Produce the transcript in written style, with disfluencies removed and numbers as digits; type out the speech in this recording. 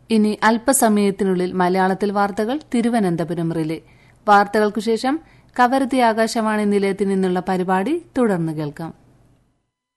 ഇനി അല്പസമയത്തിനുള്ളിൽ മലയാളത്തിൽ വാർത്തകൾ തിരുവനന്തപുരം റിലേ. വാർത്തകൾക്കുശേഷം കവരത്തി ആകാശവാണി നിലയത്തിൽ നിന്നുള്ള പരിപാടി തുടർന്ന് കേൾക്കാം.